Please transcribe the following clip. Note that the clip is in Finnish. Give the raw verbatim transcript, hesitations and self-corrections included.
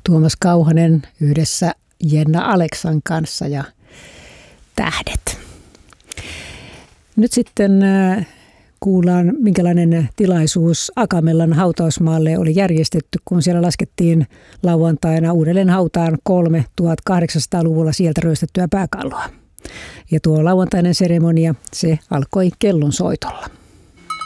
Tuomas Kauhanen yhdessä Jenna Aleksan kanssa ja Tähdet. Nyt sitten kuullaan, minkälainen tilaisuus Akamellan hautausmaalle oli järjestetty, kun siellä laskettiin lauantaina uudelleen hautaan kolme tuhatkahdeksansataaluvulla sieltä ryöstettyä pääkalloa. Ja tuo lauantainen seremonia, se alkoi kellonsoitolla.